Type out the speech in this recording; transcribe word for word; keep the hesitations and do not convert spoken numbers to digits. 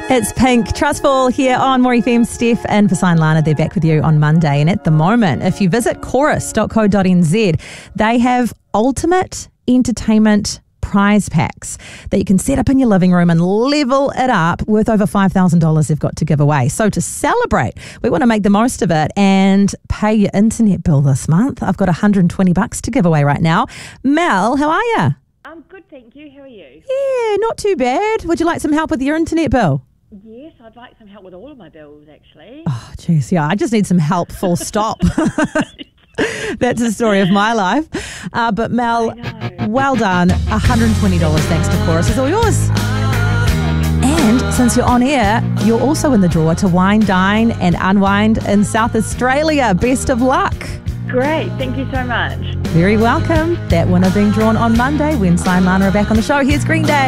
It's Pink. Trustful here on More F M. Steph and Vasai Lana, they're back with you on Monday. And at the moment, if you visit chorus dot co dot n z, they have ultimate entertainment prize packs that you can set up in your living room and level it up worth over five thousand dollars they've got to give away. So to celebrate, we want to make the most of it and pay your internet bill this month. I've got one hundred twenty bucks to give away right now. Mel, how are you? I'm good, thank you. How are you? Yeah, not too bad. Would you like some help with your internet bill? Yes, I'd like some help with all of my bills, actually. Oh, geez, yeah, I just need some help, full stop. That's the story of my life. Uh, but Mel, well done. one hundred twenty dollars thanks to Chorus is all yours. And since you're on air, you're also in the draw to wine, dine and unwind in South Australia. Best of luck. Great, thank you so much. Very welcome. That winner being drawn on Monday when Sai and Lana are back on the show. Here's Green Day.